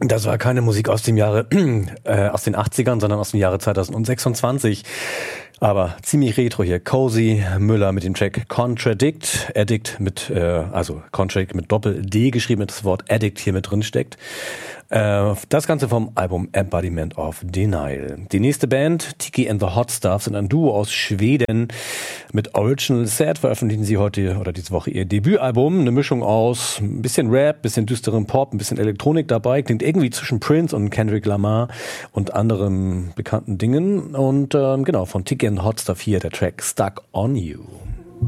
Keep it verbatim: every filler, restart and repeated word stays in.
Das war keine Musik aus dem Jahre, äh, aus den achtzigern, sondern aus dem Jahre zweitausendsechsundzwanzig. Aber ziemlich retro hier. Cozy Müller mit dem Track Contradict. Addict mit, äh, also Contradict mit Doppel-D geschrieben, das Wort Addict hier mit drin steckt. Äh, das Ganze vom Album Embodiment of Denial. Die nächste Band, Tiki and the Hot Stuff, sind ein Duo aus Schweden. Mit Original Sad veröffentlichen sie heute oder diese Woche ihr Debütalbum. Eine Mischung aus ein bisschen Rap, bisschen düsterem Pop, ein bisschen Elektronik dabei. Klingt irgendwie zwischen Prince und Kendrick Lamar und anderen bekannten Dingen. Und ähm, genau, von Tiki and the Hot Stuff hier der Track Stuck on You.